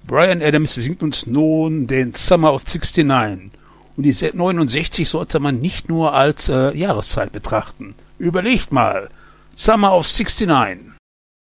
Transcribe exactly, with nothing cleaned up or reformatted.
Bryan Adams singt uns nun den Summer of sixty-nine. Und die neunundsechzig sollte man nicht nur als äh, Jahreszeit betrachten. Überlegt mal. Summer of sixty-nine.